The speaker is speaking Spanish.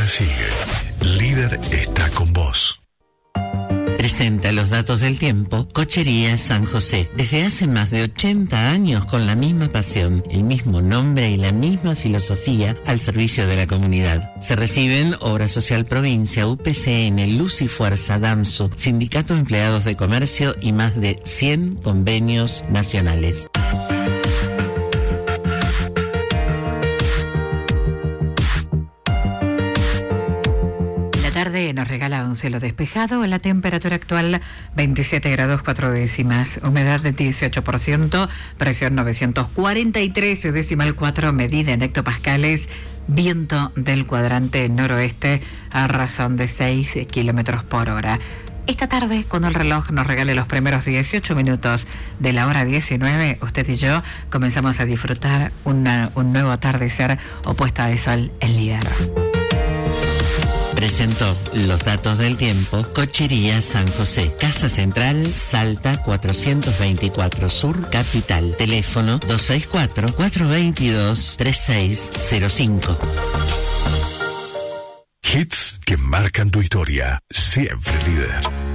vida sigue. Líder está con vos. Presenta los datos del tiempo Cochería San José. Desde hace más de 80 años con la misma pasión, el mismo nombre y la misma filosofía al servicio de la comunidad. Se reciben Obra Social Provincia, UPCN, Luz y Fuerza, DAMSU, Sindicato de Empleados de Comercio y más de 100 convenios nacionales. Tarde nos regala un cielo despejado, la temperatura actual 27 grados 4 décimas, humedad de 18%, presión 943 decimal 4, medida en hectopascales, viento del cuadrante noroeste a razón de 6 kilómetros por hora. Esta tarde, cuando el reloj nos regale los primeros 18 minutos de la hora 19, usted y yo comenzamos a disfrutar un nuevo atardecer o puesta de sol en Líder. Presentó los datos del tiempo Cochería San José, Casa Central, Salta 424 Sur, Capital. Teléfono 264-422-3605. Hits que marcan tu historia. Siempre líder.